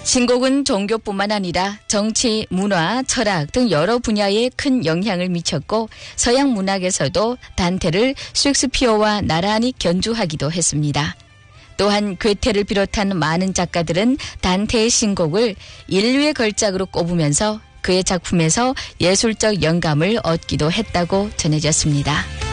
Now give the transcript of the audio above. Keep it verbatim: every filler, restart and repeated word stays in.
신곡은 종교뿐만 아니라 정치, 문화, 철학 등 여러 분야에 큰 영향을 미쳤고 서양 문학에서도 단테를 셰익스피어와 나란히 견주하기도 했습니다. 또한 괴테를 비롯한 많은 작가들은 단테의 신곡을 인류의 걸작으로 꼽으면서 그의 작품에서 예술적 영감을 얻기도 했다고 전해졌습니다.